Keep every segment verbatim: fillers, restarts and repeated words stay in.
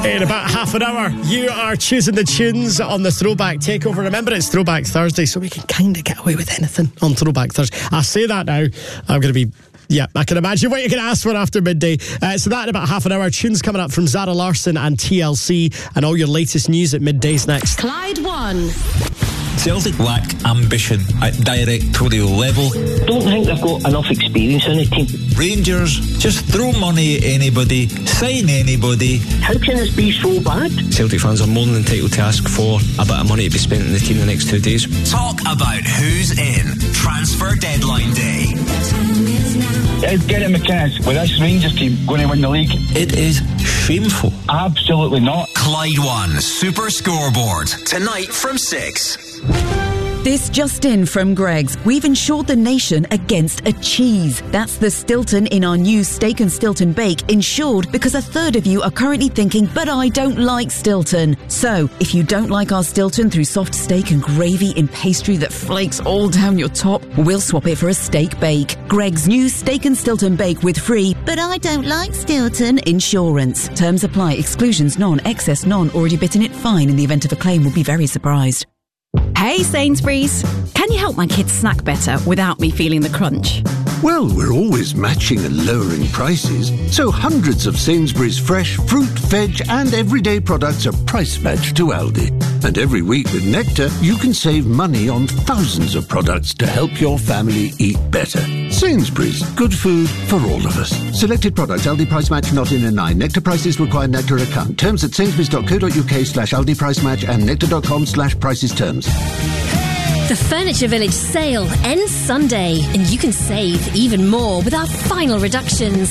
In about half an hour, you are choosing the tunes on the Throwback Takeover. Remember, it's Throwback Thursday, so we can kind of get away with anything on Throwback Thursday. I say that now, I'm going to be... Yeah, I can imagine what you can ask for after midday. Uh, so that in about half an hour. Tunes coming up from Zara Larsson and T L C, and all your latest news at midday's next. Clyde One. Celtic lack ambition at directorial level. Don't think they've got enough experience in the team. Rangers just throw money at anybody, sign anybody. How can this be so bad? Celtic fans are more than entitled to ask for a bit of money to be spent in the team the next two days. Talk about who's in Transfer Deadline Day. Let's get him a chance with this Rangers team going to win the league. It is shameful. Absolutely not. Clyde One Super Scoreboard tonight from six. This just in from Greggs. We've insured the nation against a cheese. That's the Stilton in our new Steak and Stilton Bake, insured because a third of you are currently thinking, but I don't like Stilton. So, if you don't like our Stilton through soft steak and gravy in pastry that flakes all down your top, we'll swap it for a steak bake. Greggs' new Steak and Stilton Bake with free, but I don't like Stilton insurance. Terms apply. Exclusions none. Excess none. Already bitten it fine. In the event of a claim, will be very surprised. Hey Sainsbury's, can you help my kids snack better without me feeling the crunch? Well, we're always matching and lowering prices, so hundreds of Sainsbury's fresh fruit, veg and everyday products are price matched to Aldi. And every week with Nectar, you can save money on thousands of products to help your family eat better. Sainsbury's, good food for all of us. Selected products, Aldi price match not in a nine. Nectar prices require Nectar account. Terms at sainsbury's.co.uk slash Aldi price match and nectar.com slash prices terms. The Furniture Village sale ends Sunday, and you can save even more with our final reductions.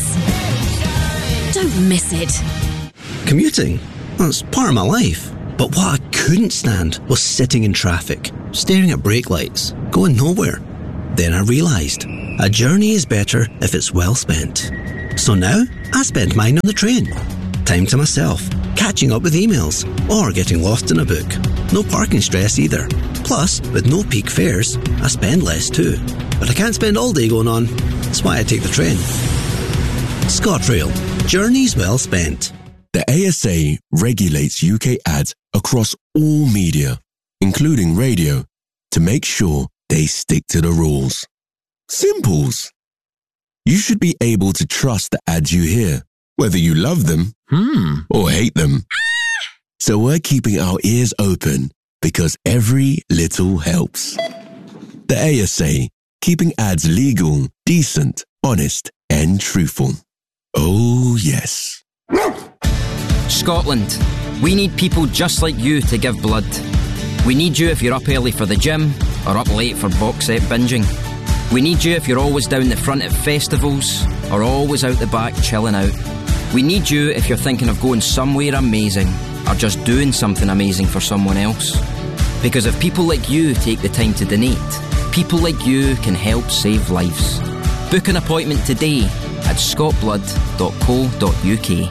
Don't miss it. Commuting? Well, it's part of my life. But what I couldn't stand was sitting in traffic, staring at brake lights, going nowhere. Then I realised, a journey is better if it's well spent. So now, I spend mine on the train. Time to myself, catching up with emails, or getting lost in a book. No parking stress either. Plus, with no peak fares, I spend less too. But I can't spend all day going on. That's why I take the train. ScotRail. Journeys well spent. The A S A regulates U K ads across all media, including radio, to make sure they stick to the rules. Simples. You should be able to trust the ads you hear, whether you love them hmm. or hate them. So we're keeping our ears open because every little helps. The A S A, keeping ads legal, decent, honest, and truthful. Oh, yes. Scotland, we need people just like you to give blood. We need you if you're up early for the gym or up late for box set binging. We need you if you're always down the front at festivals or always out the back chilling out. We need you if you're thinking of going somewhere amazing or just doing something amazing for someone else. Because if people like you take the time to donate, people like you can help save lives. Book an appointment today at scot blood dot co dot uk.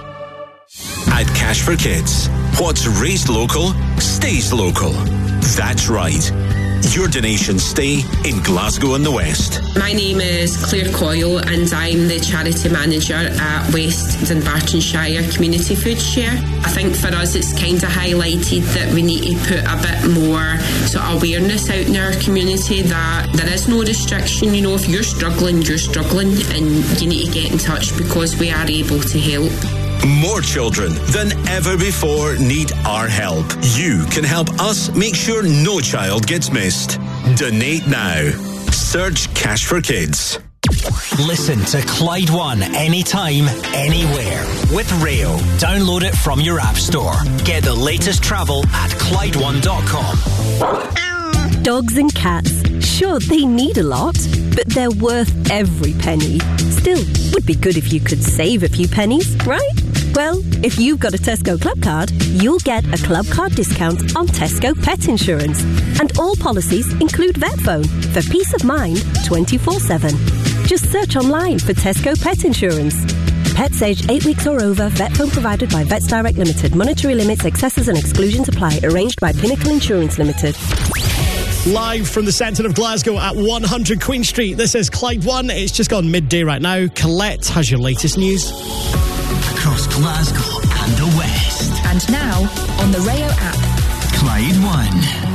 At Cash for Kids, what's raised local, stays local. That's right. Your donations stay in Glasgow and the West. My name is Claire Coyle and I'm the charity manager at West Dunbartonshire Community Food Share. I think for us it's kind of highlighted that we need to put a bit more sort of awareness out in our community that there is no restriction. You know, if you're struggling, you're struggling and you need to get in touch because we are able to help. More children than ever before need our help. You can help us make sure no child gets missed. Donate now. Search Cash for Kids. Listen to Clyde One anytime, anywhere. With Rail. Download it from your app store. Get the latest travel at Clyde One dot com. Dogs and cats, sure, they need a lot, but they're worth every penny. Still, would be good if you could save a few pennies, right? Well, if you've got a Tesco Club card, you'll get a Club card discount on Tesco Pet Insurance. And all policies include VetPhone for peace of mind twenty-four seven. Just search online for Tesco Pet Insurance. Pets aged eight weeks or over, VetPhone provided by Vets Direct Limited. Monetary limits, excesses and exclusions apply. Arranged by Pinnacle Insurance Limited. Live from the centre of Glasgow at one hundred Queen Street, this is Clyde One. It's just gone midday right now. Colette has your latest news. Across Glasgow and the West. A And now on the Rayo app. Clyde One.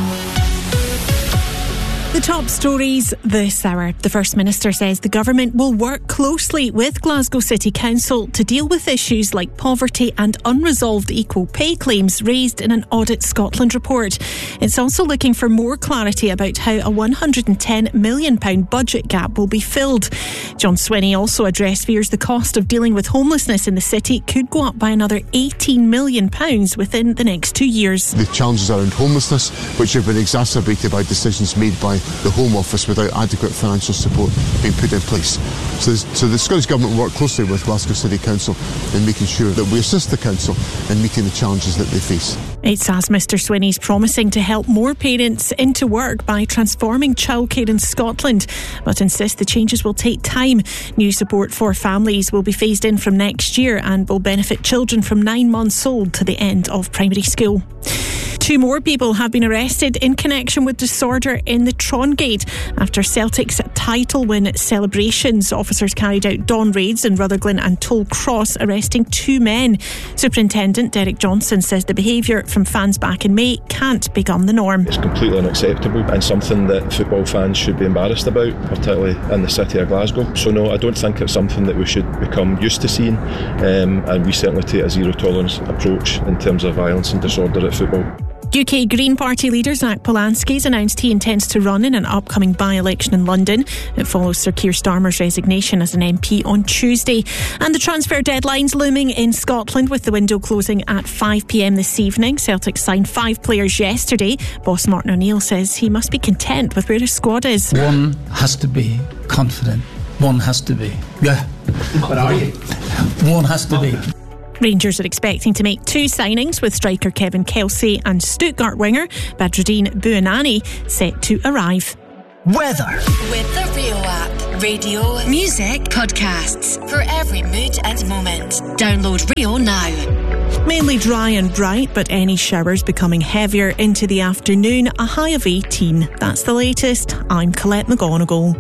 The top stories this hour. The First Minister says the government will work closely with Glasgow City Council to deal with issues like poverty and unresolved equal pay claims raised in an Audit Scotland report. It's also looking for more clarity about how a one hundred ten million pounds budget gap will be filled. John Swinney also addressed fears the cost of dealing with homelessness in the city could go up by another eighteen million pounds within the next two years. The challenges around homelessness, which have been exacerbated by decisions made by the Home Office without adequate financial support being put in place. So, so the Scottish Government will work closely with Glasgow City Council in making sure that we assist the Council in meeting the challenges that they face. It's as Mr Swinney's promising to help more parents into work by transforming childcare in Scotland, but insists the changes will take time. New support for families will be phased in from next year and will benefit children from nine months old to the end of primary school. Two more people have been arrested in connection with disorder in the Trongate after Celtic's title win celebrations. Officers carried out dawn raids in Rutherglen and Toll Cross, arresting two men. Superintendent Derek Johnson says the behaviour from fans back in May can't become the norm. It's completely unacceptable and something that football fans should be embarrassed about, particularly in the city of Glasgow. So no, I don't think it's something that we should become used to seeing, um, and we certainly take a zero tolerance approach in terms of violence and disorder at football. U K Green Party leader Zach Polanski has announced he intends to run in an upcoming by-election in London. It follows Sir Keir Starmer's resignation as an M P on Tuesday. And the transfer deadline's looming in Scotland, with the window closing at five p m this evening. Celtic signed five players yesterday. Boss Martin O'Neill says he must be content with where his squad is. One has to be confident. One has to be. Yeah. But are you? One has to be. Rangers are expecting to make two signings, with striker Kevin Kelsey and Stuttgart winger Badruddin Bouanani set to arrive. Weather. With the Rio app. Radio, music, podcasts for every mood and moment. Download Rio now. Mainly dry and bright, but any showers becoming heavier into the afternoon. A high of eighteen. That's the latest. I'm Colette McGonigal.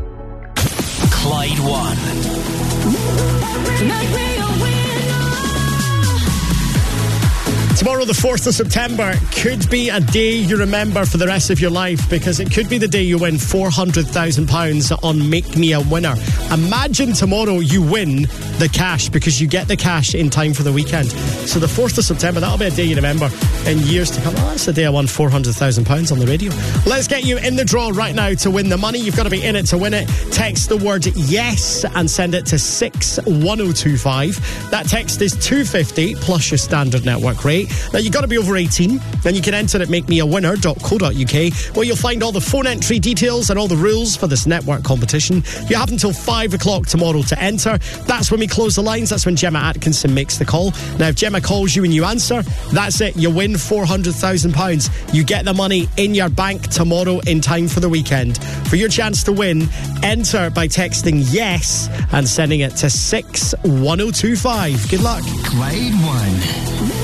Clyde One. Tomorrow, the fourth of September, could be a day you remember for the rest of your life, because it could be the day you win four hundred thousand pounds on Make Me a Winner. Imagine tomorrow you win the cash, because you get the cash in time for the weekend. So the fourth of September, that'll be a day you remember in years to come. Oh, that's the day I won four hundred thousand pounds on the radio. Let's get you in the draw right now to win the money. You've got to be in it to win it. Text the word yes and send it to six one oh two five. That text is two fifty plus your standard network rate. Now, you've got to be over eighteen. Then you can enter at make me a winner dot co dot uk, where you'll find all the phone entry details and all the rules for this network competition. You have until five o'clock tomorrow to enter. That's when we close the lines. That's when Gemma Atkinson makes the call. Now, if Gemma calls you and you answer, that's it. You win four hundred thousand pounds. You get the money in your bank tomorrow in time for the weekend. For your chance to win, enter by texting yes and sending it to six one oh two five. Good luck. Clyde One.